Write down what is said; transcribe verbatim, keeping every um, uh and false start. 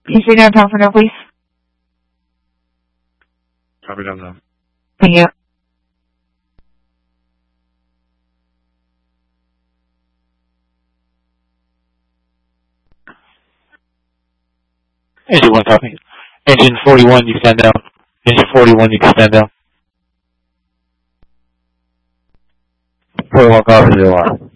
Can you say downtown for now, please? Copy downtown. Thank you. Engine one copy. Engine forty-one, you can stand down. Engine forty-one, you can stand down. forty-one copy, zero one.